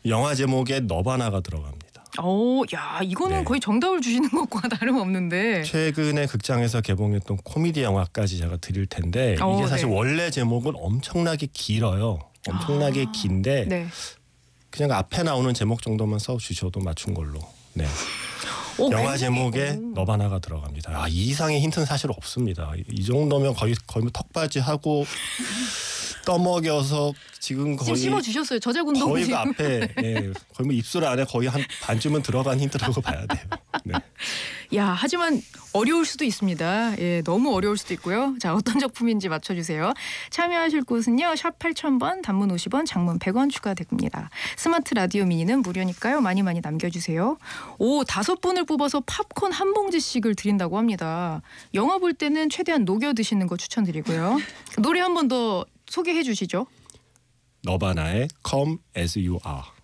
영화 제목에 너바나가 들어갑니다. 오, 야, 이거는 네. 거의 정답을 주시는 것과 다름없는데. 최근에 극장에서 개봉했던 코미디 영화까지 제가 드릴 텐데 이게 사실 네. 원래 제목은 엄청나게 길어요. 엄청나게 긴데 네. 그냥 앞에 나오는 제목 정도만 써주셔도 맞춘 걸로. 네. 영화 굉장히, 제목에 너바나가 들어갑니다. 이 이상의 힌트는 사실 없습니다. 이 정도면 거의 턱받이하고 떠먹여서 지금 거의 심어주셨어요. 저작운동 거의 그 지금. 앞에 거의 뭐 입술 안에 거의 한 반쯤은 들어간 힌트라고 봐야 돼요. 네. 야, 하지만 어려울 수도 있습니다. 예, 너무 어려울 수도 있고요. 자, 어떤 작품인지 맞춰주세요. 참여하실 곳은요. 샵 8000번, 단문 50원, 장문 100원 추가됩니다. 스마트 라디오 미니는 무료니까요. 많이 많이 남겨주세요. 5분을 뽑아서 팝콘 한 봉지씩을 드린다고 합니다. 영화 볼 때는 최대한 녹여 드시는 거 추천드리고요. 노래 한 번 더 소개해 주시죠. 너바나의 Come As You Are.